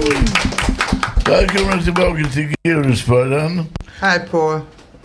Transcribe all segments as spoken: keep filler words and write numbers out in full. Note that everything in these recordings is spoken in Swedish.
Välkomna tillbaka till Godispodden. Här på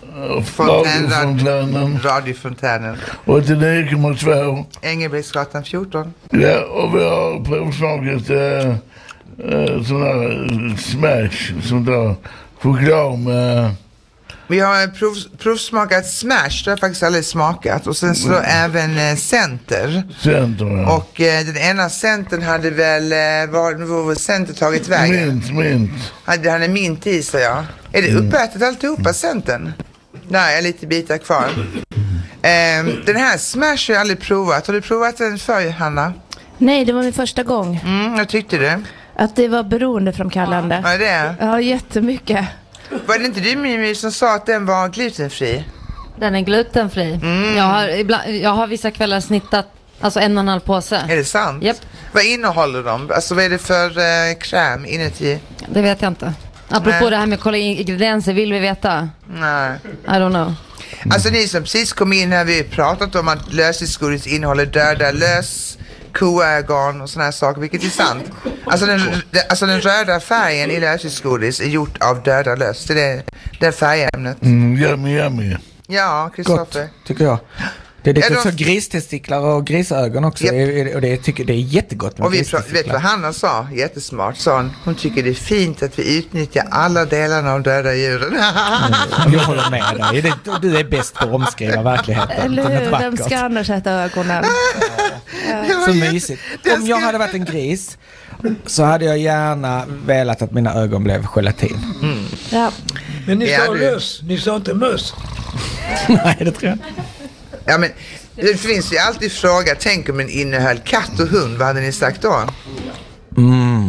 Fontänen, radiofontänen. åttionio komma två. Engelbrektsgatan fjorton. Ja, och vi har provsmakat äh, äh, sån där smash, sånt där choklad med... Vi har prov, provsmakat smash, det har jag faktiskt aldrig smakat. Och sen så mm. även eh, center. Center, ja. Och eh, den ena centern hade väl, eh, var, var var center tagit vägen? Mint, mint. Hade han en mint i sig, ja. Är det uppätet alltihopa, centern? Nej, lite bitar kvar. Eh, den här smash har jag aldrig provat. Har du provat den förr, Hanna? Nej, det var min första gång. Mm, jag tyckte det. Att det var beroendeframkallande. Ja, det är. Ja, jättemycket. Var det inte du, Mimi, som sa att den var glutenfri? Den är glutenfri. Mm. Jag, har ibland, jag har vissa kvällar snittat alltså en och en halv påse. Är det sant? Japp. Vad innehåller de? Alltså vad är det för eh, kräm inuti? Det vet jag inte. Apropå Nej. det här med att kolla ingredienser, vill vi veta? Nej. I don't know. Alltså ni som precis kom in här, vi har pratat om att lösgodis innehåller döda lös, koögon och såna här saker, vilket är sant. Alltså den, alltså den röda färgen i lösgodis är gjort av döda lös. Det är det färgämnet. Mm, yummy, yummy. Ja, Kristoffer. Tycker jag. Det är lite Ja, då... så gristestiklar och grisögon också. Yep. Och det tycker det är jättegott med. Och vi pra- vet vad Hanna sa, jättesmart, sa hon. Hon tycker det är fint att vi utnyttjar alla delarna av döda djuren. Jag håller med dig. Det, du är bäst på att omskriva verkligheten. Eller hur? Vem ska annars äta ögonen? Ja. Så mysigt. Om jag hade varit en gris så hade jag gärna velat att mina ögon blev gelatin. Mm. Ja. Men ni sa ja, lös, ni sa inte möss. Nej, det tror jag. Ja, men det finns ju alltid fråga, tänk om en innehöll katt och hund, vad hade ni sagt då? Mm.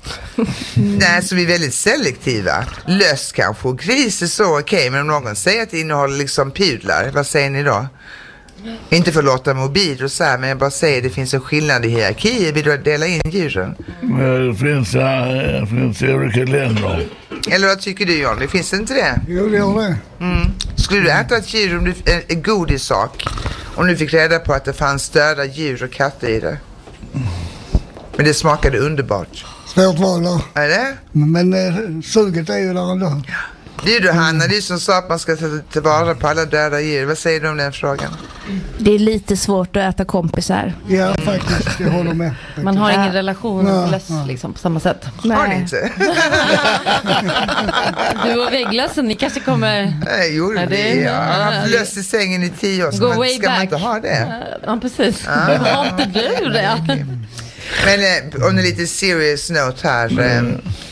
Nej, så vi är väldigt selektiva. Löss kanske och gris är så okej, okay, men om någon säger att det innehåller liksom pudlar, vad säger ni då? Inte för att låta mobil och så här, men jag bara säger att det finns en skillnad i hierarkier. Vill du dela in djuren? Det finns, det finns olika länder. Eller vad tycker du, John? Det finns inte det? Jo, det gör det. Mm. Skulle du äta ett djur om du, en, en godissak om du fick reda på att det fanns döda djur och katter i det? Men det smakade underbart. Svårt val då. Är det? Men eh, suget är ju där ändå. Det är du, Hanna, du som sa att man ska ta tillvara på alla döda djur. Vad säger du om den frågan? Det är lite svårt att äta kompisar. Ja, faktiskt. Jag håller med. Faktiskt. Man har ingen relation ja, löss ja. liksom på samma sätt. Har ni inte? Du och vägglassen, ni kanske kommer... Nej, jo, ja, det. Jag har haft löss i sängen i tio år. Go man, way ska back. man inte ha det? Ja, precis. Ah. Har inte du det? Okay. Men eh, om det är lite serious note här. Eh,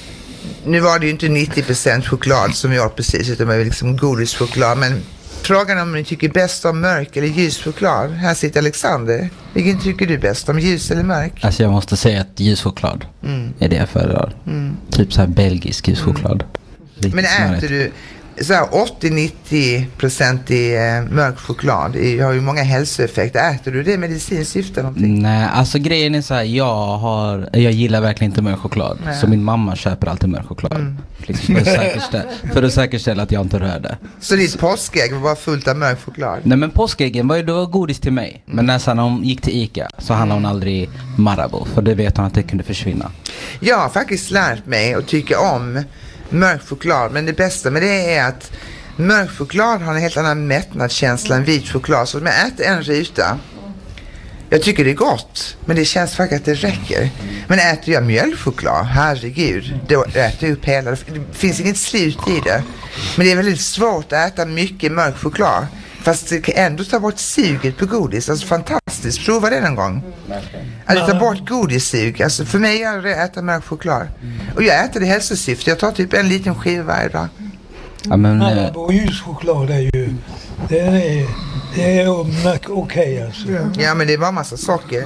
nu var det ju inte nittio procent choklad som jag precis, utan det var liksom godischoklad. Men frågan om ni tycker bäst om mörk eller ljus choklad. Här sitter Alexander. Vilken tycker du bäst om, ljus eller mörk? Alltså jag måste säga att ljuschoklad mm. är det jag föredrar. Mm. Typ så här belgisk ljuschoklad. Mm. Men äter du så här åttio till nittio procent i eh, mörk choklad? Det har ju många hälsoeffekter. Äter du det medicinskt syfte någonting? Nej, alltså grejen är så här, jag har jag gillar verkligen inte mörk choklad. Nej. Så min mamma köper alltid mörk choklad. Mm. Liksom för, att säkerställa, för att säkerställa att jag inte rör det. Så ditt påskägg var bara fullt av mörk choklad? Nej, men påskäggen var ju då godis till mig. Mm. Men när sen hon gick till Ica så handlade hon aldrig Marabou. För det vet hon att det kunde försvinna. Jag har faktiskt lärt mig att tycka om mörk choklad, men det bästa med det är att mörk choklad har en helt annan mättnadskänsla än vit choklad. Så om jag äter en ruta, jag tycker det är gott, men det känns faktiskt att det räcker. Men äter jag mjölkchoklad, herregud, då äter jag upp hela. Det finns inget slut i det. Men det är väldigt svårt att äta mycket mörk choklad, fast det kan ändå ta bort suget på godis. Alltså fantastiskt, prova det någon gång. Att ta bort godissug. Alltså för mig är det att äta mörk choklad. Och jag äter det i hälsosyfte. Jag tar typ en liten skiva varje dag. Ja, men Marabou ljuschoklad är ju det är, det är okej okay, alltså. Ja, men det är bara massa socker.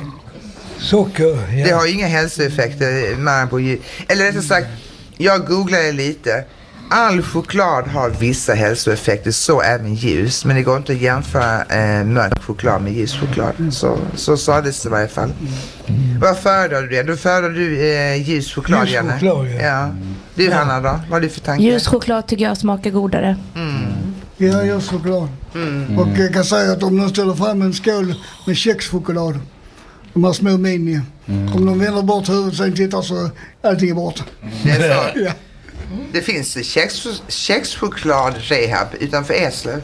Socker, ja. Det har inga hälsoeffekter, Marabou. Eller rättare sagt, jag googlade lite. All choklad har vissa hälsoeffekter, så även ljus. Men det går inte att jämföra eh, mörk choklad med ljus choklad. Så, så sades det i varje fall. Mm. Vad föredrar du det? Då föredrar du eh, ljus choklad, ljus choklad, ja. ja. Du, ja. Hanna, då? Vad har du för tankar? Ljus choklad tycker jag smakar godare. Mm. Ja, ljus choklad. Mm. Och jag kan säga att om någon ställer fram en skål med kexchoklad, De här små mini. Mm. Om de vänder bort huvudet sen tittar så allting är borta. Det är så. Ja. Det finns kex, kexchoklad rehab utanför Eslöv.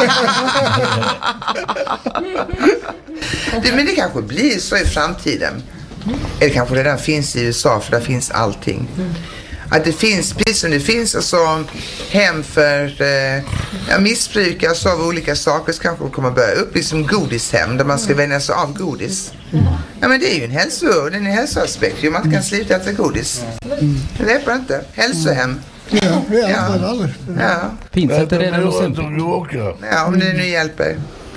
det, men det kanske blir så i framtiden. Eller kanske redan finns i U S A, för där finns allting. Att det finns, precis som det finns alltså, hem för eh, ja, missbrukare av olika saker, så kanske de kommer börja upp liksom godishem där man ska vänja sig av godis. Ja, men det är ju en hälso, det är en hälsoaspekt ju, man inte kan sluta äta godis. Det läppar inte. Hälsohem. Ja, ja, ja. ja. ja. Finns det inte redan hos Ja, om det nu hjälper.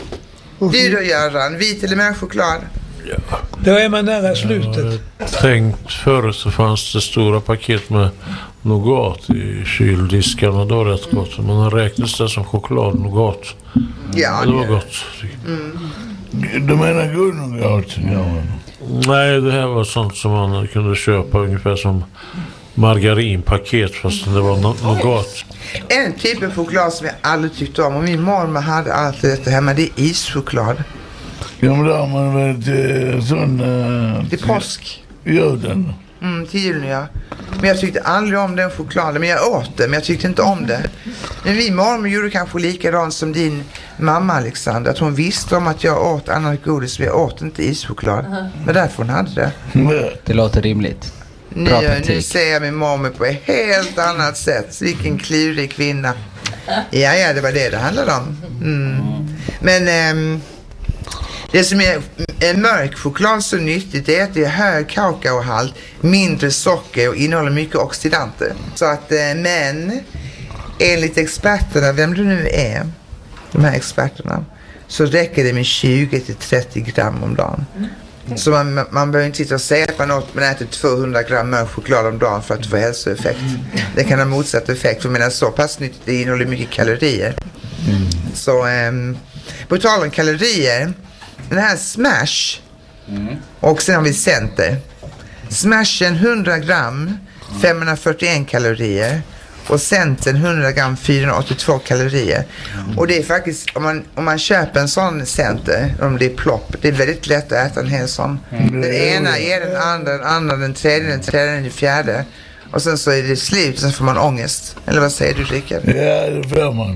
Du då, Göran, vit eller mörkchoklad? Ja. Då är man nära slutet. Tänkt förr så fanns det stora paket med nougat i kyldiskarna. Det var rätt gott. Man har räknat det som choklad nougat. Ja, det var gott. Mm. Du menar god nougat? Ja. Nej, det här var sånt som man kunde köpa ungefär som margarinpaket, fast det var nougat. En typ av choklad som jag aldrig tyckte om, och min mormor hade alltid detta hemma, det är ischoklad. Ja, men då har man väl till sån... Uh, till påsk. Julen. Mm, till julen, ja. Men jag tyckte aldrig om den chokladen. Men jag åt det, men jag tyckte inte om det. Men vi mormor gjorde kanske likadant som din mamma, Alexander. Att hon visste om att jag åt annat godis, men jag åt inte ischoklad. Uh-huh. Men därför hon hade det. Det låter rimligt. Bra nu, nu ser jag min mormor på ett helt annat sätt. Vilken klurig kvinna. Ja, ja, det var det det handlade om. Mm. Men... Ähm, det som är en mörk choklad så nyttigt är att det är hög kakaohalt, mindre socker och innehåller mycket oxidanter. Så att, men enligt experterna, vem det nu är, de här experterna, så räcker det med tjugo till trettio gram om dagen. Mm. Så man, man behöver inte sitta och säga att man, åt, man äter tvåhundra gram mörk choklad om dagen för att få hälsoeffekt. Det kan ha motsatt effekt, för jag menar så pass nyttigt, det innehåller mycket kalorier. Mm. Så um, på tal om kalorier, den här Smash mm. och sen har vi Center. Smashen hundra gram, femhundrafyrtioen kalorier, och Centern hundra gram, fyrahundraåttiotvå kalorier. Mm. Och det är faktiskt, om man, om man köper en sån Center, om det är plopp, det är väldigt lätt att äta en hel sån. Mm. Den ena ger den andra, den andra, den tredje, den tredje, den fjärde. Och sen så är det slut och sen får man ångest. Eller vad säger du, Rickard? Ja, det får man.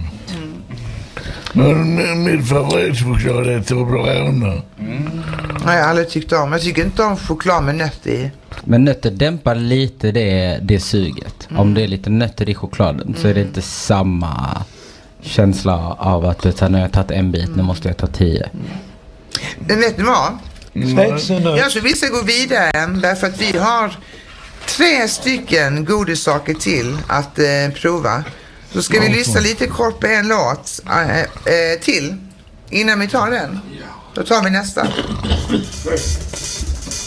Men min favoritchoklad är Toblerone. Mm. Nej, jag har aldrig tyckt om. Jag tycker inte om choklad med nötter i. Men nötter dämpar lite det, det suget. Mm. Om det är lite nötter i chokladen mm. så är det inte samma känsla av att tar, när jag har tagit en bit, mm. nu måste jag ta tio. Mm. Men vet ni vad? Mm. Jag tror vi ska gå vidare därför att vi har tre stycken godissaker till att eh, prova. Så ska vi lyssna lite kort på en låt äh, äh, till innan vi tar den. Då tar vi nästa.